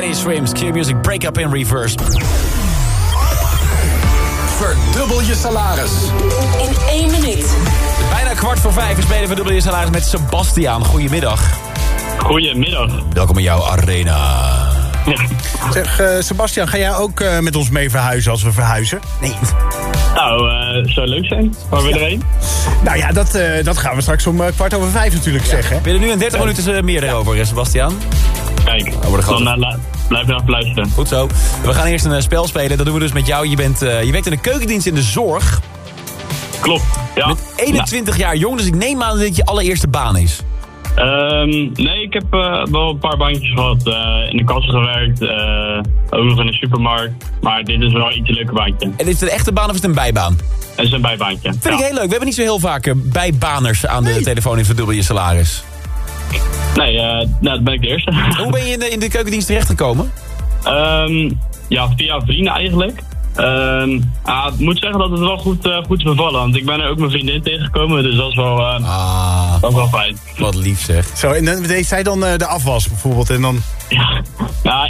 Teddy Swims, Q-Music, Break Up in Reverse. Verdubbel je salaris. In 1 minuut. Bijna 4:15 spelen Verdubbel je salaris met Sebastiaan. Goedemiddag. Goedemiddag. Welkom in jouw arena. Zeg, Sebastiaan, ga jij ook met ons mee verhuizen als we verhuizen? Nee. Nou, zou leuk zijn. Waar wil je erheen? Nou ja, dat gaan we straks om 4:15 natuurlijk zeggen. Ben je er nu in 30 minuten meer erover, Sebastiaan? Kijk, dan blijf even luisteren. Goed zo. We gaan eerst een spel spelen. Dat doen we dus met jou. Je werkt in de keukendienst in de zorg. Klopt, ja. Met 21 jaar jong, dus ik neem aan dat dit je allereerste baan is. Nee, ik heb wel een paar baantjes gehad. In de kassen gewerkt, ook nog in de supermarkt. Maar dit is wel iets een leuke baantje. En is het een echte baan of is het een bijbaan? Het is een bijbaantje. Vind ik heel leuk. We hebben niet zo heel vaak bijbaners aan de telefoon in Verdubbel je salaris. Nee, dat ben ik de eerste. Hoe ben je in de keukendienst terechtgekomen? Ja, via vrienden eigenlijk. Ik moet zeggen dat het wel goed is bevallen. Want ik ben er ook mijn vriendin tegengekomen. Dus dat is wel, dat is wel fijn. Wat lief zeg. Zo, en dan deed zij dan de afwas bijvoorbeeld en dan... Ja,